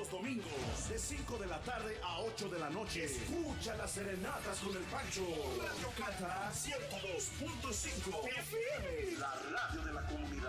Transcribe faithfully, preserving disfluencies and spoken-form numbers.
los domingos, de cinco de la tarde a ocho de la noche. Escucha las serenatas con el Pancho. Radio Cata ciento dos punto cinco F M. La radio de la comunidad.